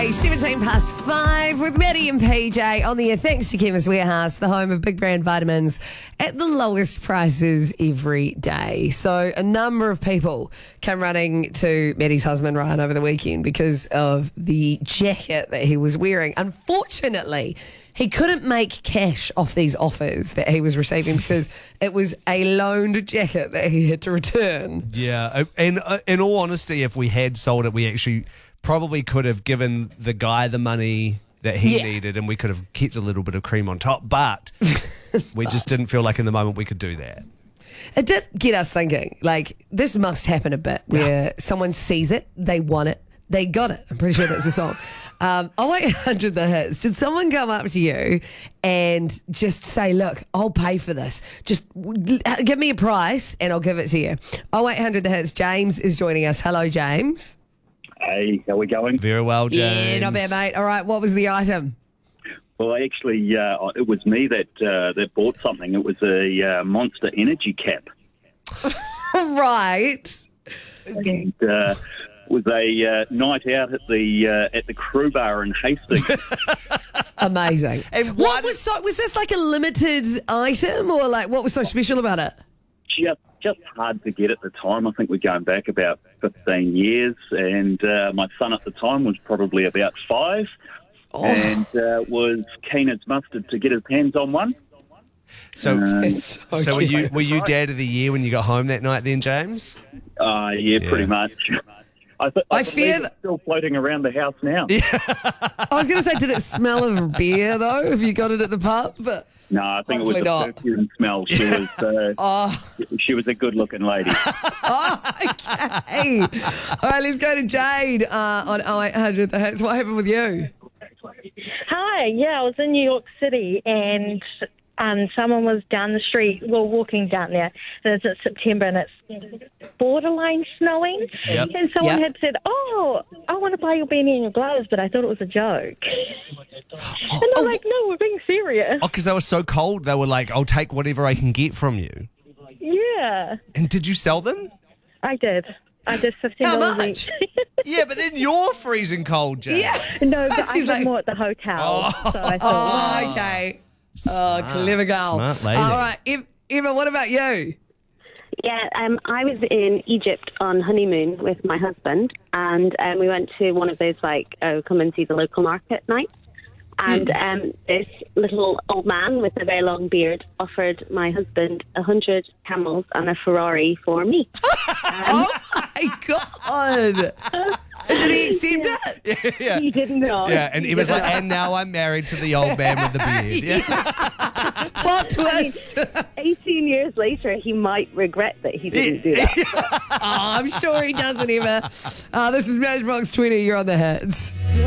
Friday, 5:17 with Maddie and PJ on the air. Thanks to Chemist Warehouse, the home of big brand vitamins at the lowest prices every day. So a number of people came running to Maddie's husband Ryan over the weekend because of the jacket that he was wearing. Unfortunately, he couldn't make cash off these offers that he was receiving because it was a loaned jacket that he had to return. Yeah, and in all honesty, if we had sold it, we actually probably could have given the guy the money that he needed, and we could have kept a little bit of cream on top, but we just didn't feel like in the moment we could do that. It did get us thinking, like, this must happen a bit where someone sees it, they want it, they got it. I'm pretty sure that's the song. 0800 The Hits. Did someone come up to you and just say, look, I'll pay for this. Just give me a price and I'll give it to you. 0800 The Hits. James is joining us. Hello, James. Hey, how we going? Very well, James. Yeah, not bad, mate. All right, what was the item? Well, actually, it was me that bought something. It was a Monster Energy cap. Right. And was a night out at the Crew Bar in Hastings. Amazing. And what was this like a limited item, or like what was so special about it? Just hard to get at the time. I think we're going back about 15 years, and my son at the time was probably about 5, and was keen as mustard to get his hands on one. So were cute. you Dad of the Year when you got home that night then, James? Yeah, pretty much. I fear it's still floating around the house now. I was going to say, did it smell of beer though? If you got it at the pub, but no, I think it was hopefully a not. perfume smell. She was she was a good-looking lady. Okay. All right, let's go to Jade on 0800 The Hits. What happened with you? Hi, I was in New York City and someone was down the street, walking down there, and it's September and it's borderline snowing. Yep. And someone had said, I want to buy your beanie and your gloves, but I thought it was a joke. And I'm like, no, we're being serious. Oh, because they were so cold, they were like, I'll take whatever I can get from you. Yeah, And did you sell them? I did. I did $15 How much? each. Yeah, but then you're freezing cold, James. Yeah. No, but I She's was like- more at the hotel. So I thought, Oh, okay. Clever girl. Smart lady. All right, Emma, what about you? Yeah, I was in Egypt on honeymoon with my husband, and we went to one of those, come and see the local market nights. And this little old man with a very long beard offered my husband 100 camels and a Ferrari for me. Oh, my God. Did he accept it? Yeah. He did not. Yeah, and he was like, and now I'm married to the old man with the beard. Yeah. Plot twist. 18 years later, he might regret that he didn't do that. I'm sure he doesn't, Emma. This is Matchbox 20. You're on The Hits.